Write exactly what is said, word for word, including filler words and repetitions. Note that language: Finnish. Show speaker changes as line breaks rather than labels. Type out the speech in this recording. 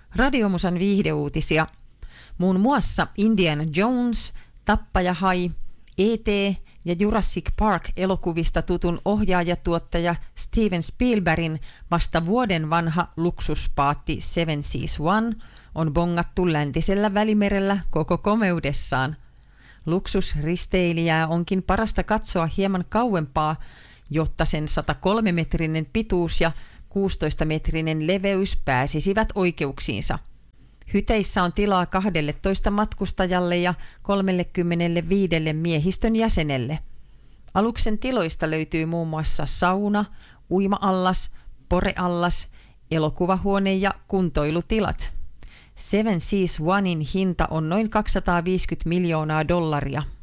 Radiomusan viihdeuutisia. Muun muassa Indiana Jones, Tappajahai, E T ja Jurassic Park-elokuvista tutun ohjaajatuottaja Steven Spielbergin vasta vuoden vanha luksuspaatti Seven Seas One on bongattu läntisellä Välimerellä koko komeudessaan. Luksusristeilijää onkin parasta katsoa hieman kauempaa, jotta sen sata kolme metrinen pituus ja kuusitoista metrinen leveys pääsisivät oikeuksiinsa. Hyteissä on tilaa kahdelletoista matkustajalle ja kolmekymmentäviisi miehistön jäsenelle. Aluksen tiloista löytyy muun muassa sauna, uima-allas, poreallas, elokuvahuone ja kuntoilutilat. Seven Seas Onein hinta on noin kaksisataaviisikymmentä miljoonaa dollaria.